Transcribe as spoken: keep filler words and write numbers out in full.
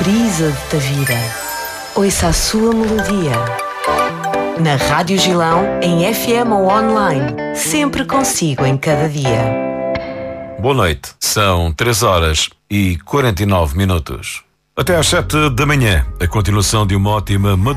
brisa de Tavira. Ouça a sua melodia. Na Rádio Gilão, em F M ou online, sempre consigo em cada dia. Boa noite, são três horas e quarenta e nove minutos. Até às sete da manhã, a continuação de uma ótima